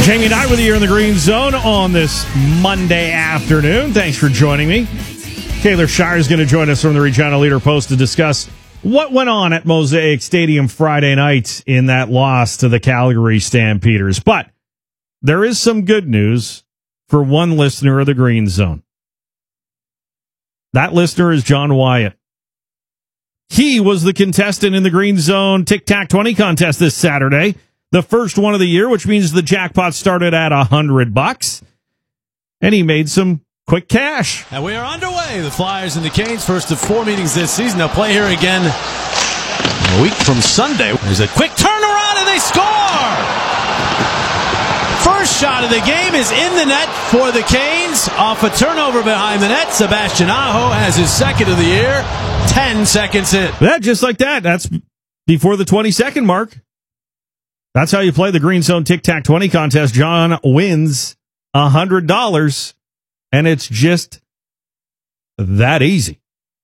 Jamie and I with you here in the Green Zone on this Monday afternoon. Thanks for joining me. Taylor Shire is going to join us from the Regina Leader Post to discuss what went on at Mosaic Stadium Friday night in that loss to the Calgary Stampeders. But there is some good news for one listener of the Green Zone. That listener is John Wyatt. He was the contestant in the Green Zone Tic-Tac-20 contest this Saturday. The first one of the year, which means the jackpot started at $100, and he made some quick cash. And we are underway. The Flyers and the Canes, first of 4 meetings this season. They'll play here again a week from Sunday. There's a quick turnaround, and they score! First shot of the game is in the net for the Canes. Off a turnover behind the net, Sebastian Aho has his second of the year. 10 seconds in. That, just like that. That's before the 20-second mark. That's how you play the Green Zone Tic-Tac-20 contest. John wins $100, and it's just that easy.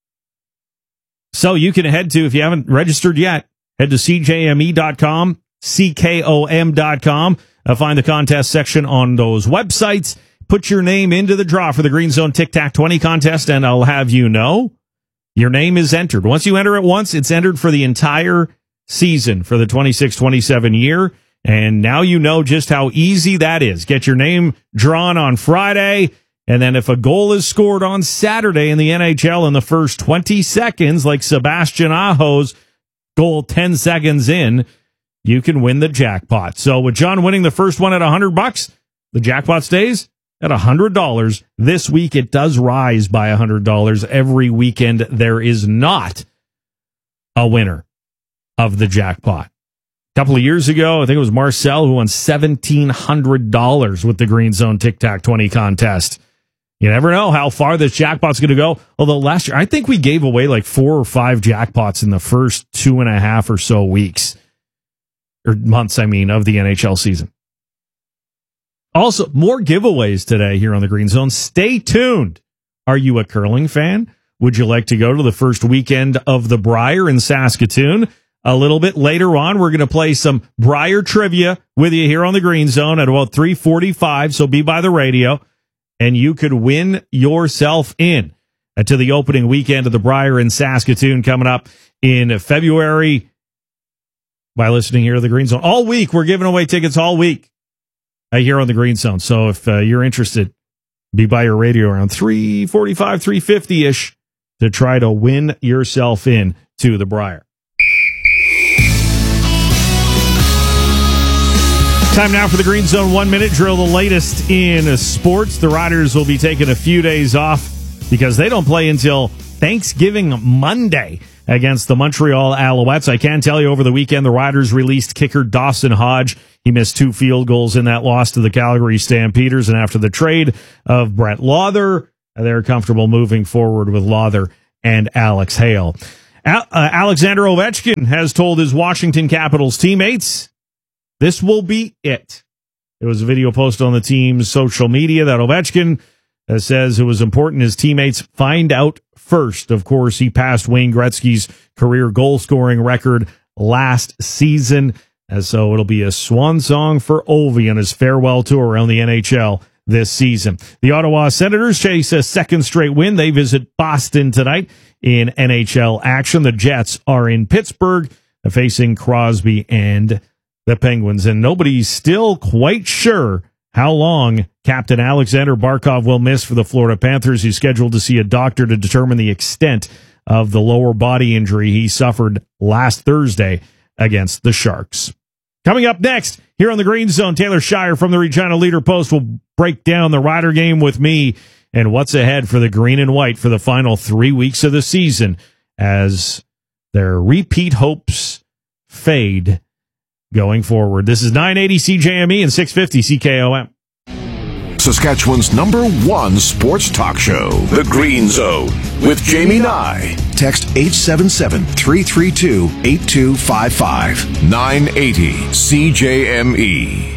So you can head to, if you haven't registered yet, head to CJME.com, CKOM.com. Find the contest section on those websites. Put your name into the draw for the Green Zone Tic-Tac-20 contest, and I'll have you know your name is entered. Once you enter it once, it's entered for the entire season for the 26-27 year, and now you know just how easy that is. Get your name drawn on Friday, and then if a goal is scored on Saturday in the NHL in the first 20 seconds, like Sebastian Aho's goal 10 seconds in, you can win the jackpot. So with John winning the first one at $100, the jackpot stays at $100. This week it does rise by $100. Every weekend there is not a winner of the jackpot. A couple of years ago, I think it was Marcel who won $1,700 with the Green Zone Tic-Tac-20 contest. You never know how far this jackpot's going to go. Although last year, I think we gave away like 4 or 5 jackpots in the first 2.5 or so weeks. Or months, I mean, of the NHL season. Also, more giveaways today here on the Green Zone. Stay tuned. Are you a curling fan? Would you like to go to the first weekend of the Brier in Saskatoon? A little bit later on, we're going to play some Brier trivia with you here on the Green Zone at about 3:45, so be by the radio, and you could win yourself in to the opening weekend of the Brier in Saskatoon coming up in February by listening here to the Green Zone. All week, we're giving away tickets all week here on the Green Zone, so if you're interested, be by your radio around 3:45, 3:50-ish to try to win yourself in to the Brier. Time now for the Green Zone 1-minute drill, the latest in sports. The Riders will be taking a few days off because they don't play until Thanksgiving Monday against the Montreal Alouettes. I can tell you over the weekend, the Riders released kicker Dawson Hodge. He missed 2 field goals in that loss to the Calgary Stampeders. And after the trade of Brett Lauther, they're comfortable moving forward with Lauther and Alex Hale. Alexander Ovechkin has told his Washington Capitals teammates, this will be it. There was a video posted on the team's social media that Ovechkin says it was important his teammates find out first. Of course, he passed Wayne Gretzky's career goal-scoring record last season, and so it'll be a swan song for Ovi on his farewell tour around the NHL this season. The Ottawa Senators chase a second straight win. They visit Boston tonight in NHL action. The Jets are in Pittsburgh facing Crosby and the Penguins, and nobody's still quite sure how long Captain Alexander Barkov will miss for the Florida Panthers. He's scheduled to see a doctor to determine the extent of the lower body injury he suffered last Thursday against the Sharks. Coming up next, here on the Green Zone, Taylor Shire from the Regina Leader Post will break down the Rider game with me and what's ahead for the Green and White for the final 3 weeks of the season as their repeat hopes fade going forward. This is 980 CJME and 650 CKOM. Saskatchewan's #1 sports talk show, The Green Zone, with Jamie Nye. Text 877-332-8255. 980 CJME.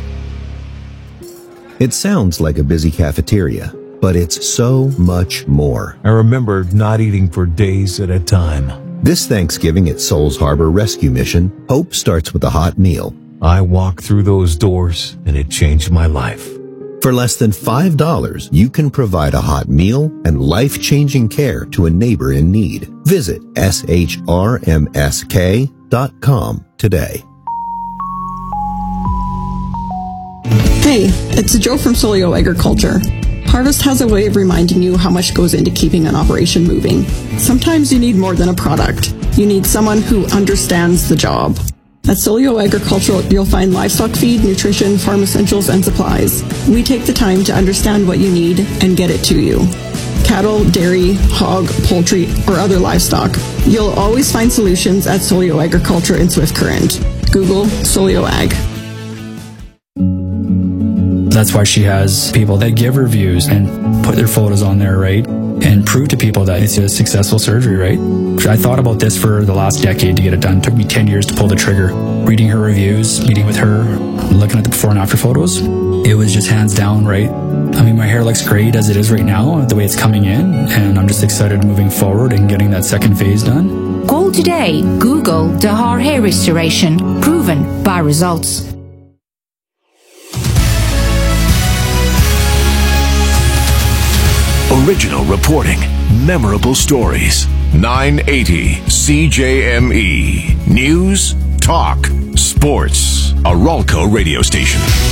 It sounds like a busy cafeteria, but it's so much more. I remember not eating for days at a time. This Thanksgiving at Souls Harbor Rescue Mission, hope starts with a hot meal. I walked through those doors and it changed my life. For less than $5, you can provide a hot meal and life-changing care to a neighbor in need. Visit shrmsk.com today. Hey, it's Joe from Solio Agriculture. Harvest has a way of reminding you how much goes into keeping an operation moving. Sometimes you need more than a product. You need someone who understands the job. At Solio Agricultural, you'll find livestock feed, nutrition, farm essentials, and supplies. We take the time to understand what you need and get it to you. Cattle, dairy, hog, poultry, or other livestock. You'll always find solutions at Solio Agriculture in Swift Current. Google Solio Ag. That's why she has people that give reviews and put their photos on there, right? And prove to people that it's a successful surgery, right? I thought about this for the last decade to get it done. It took me 10 years to pull the trigger. Reading her reviews, meeting with her, looking at the before and after photos, it was just hands down, right? I mean, my hair looks great as it is right now, the way it's coming in, and I'm just excited moving forward and getting that second phase done. Call today. Google Dahar Hair Restoration, proven by results. Original reporting, memorable stories. 980 CJME. News, talk, sports. A Ralco radio station.